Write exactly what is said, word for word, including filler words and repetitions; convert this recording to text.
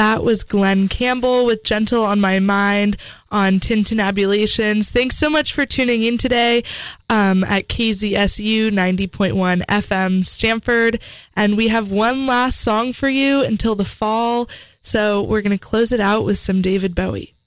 That was Glenn Campbell with Gentle on My Mind on Tintinabulations. Thanks so much for tuning in today um, at K Z S U ninety point one F M Stamford. And we have one last song for you until the fall. So we're going to close it out with some David Bowie.